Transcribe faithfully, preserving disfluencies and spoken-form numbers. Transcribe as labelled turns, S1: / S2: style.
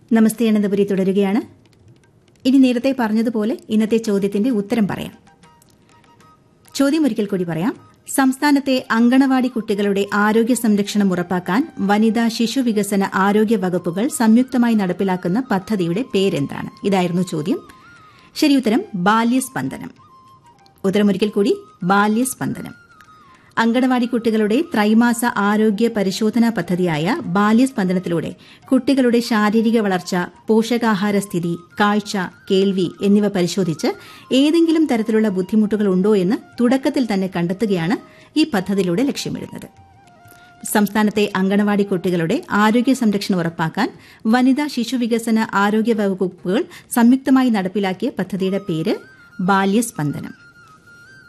S1: നമസ്തേ അനന്തപുരി തുടരുകയാണ്. ഇനി നേരത്തെ പറഞ്ഞതുപോലെ ഇന്നത്തെ ചോദ്യത്തിന്റെ ഉത്തരം പറയാം. ചോദ്യം ഒരിക്കൽ കൂടി പറയാം. സംസ്ഥാനത്തെ അങ്കണവാടി കുട്ടികളുടെ ആരോഗ്യ സംരക്ഷണം ഉറപ്പാക്കാൻ വനിതാ ശിശു വികസന ആരോഗ്യ വകുപ്പുകൾ സംയുക്തമായി നടപ്പിലാക്കുന്ന പദ്ധതിയുടെ പേരെന്താണ്? ഇതായിരുന്നു ചോദ്യം. ശരിയുത്തരം ബാല്യസ്പന്ദനം. ഉത്തരമൊരിക്കൽ കൂടി ബാല്യസ്പന്ദനം. അങ്കണവാടി കുട്ടികളുടെ ത്രൈമാസ ആരോഗ്യ പരിശോധനാ പദ്ധതിയായ ബാല്യസ്പന്ദനത്തിലൂടെ കുട്ടികളുടെ ശാരീരിക വളർച്ച, പോഷകാഹാര സ്ഥിതി, കാഴ്ച, കേൾവി എന്നിവ പരിശോധിച്ച് ഏതെങ്കിലും തരത്തിലുള്ള ബുദ്ധിമുട്ടുകൾ ഉണ്ടോ എന്ന് തുടക്കത്തിൽ തന്നെ കണ്ടെത്തുകയാണ് ഈ പദ്ധതിയിലൂടെ ലക്ഷ്യമിടുന്നത്. സംസ്ഥാനത്തെ അങ്കണവാടി കുട്ടികളുടെ ആരോഗ്യ സംരക്ഷണം ഉറപ്പാക്കാൻ വനിതാ ശിശു വികസന ആരോഗ്യ വകുപ്പുകൾ സംയുക്തമായി നടപ്പിലാക്കിയ പദ്ധതിയുടെ പേര് ബാല്യസ്പന്ദനം.